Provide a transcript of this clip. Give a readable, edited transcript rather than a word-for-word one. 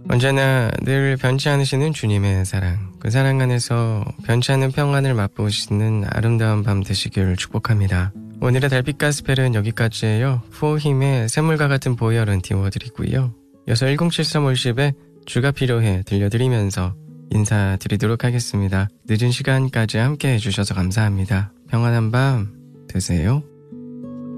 언제나 늘 변치 않으시는 주님의 사랑, 그 사랑 안에서 변치 않는 평안을 맛보시는 아름다운 밤 되시길 축복합니다. 오늘의 달빛 가스펠은 여기까지예요. 푸어힘의 샘물과 같은 보혈은 띄워드리고요. 이어서 1073-50에 주가 필요해 들려드리면서 인사드리도록 하겠습니다. 늦은 시간까지 함께 해주셔서 감사합니다. 평안한 밤 되세요.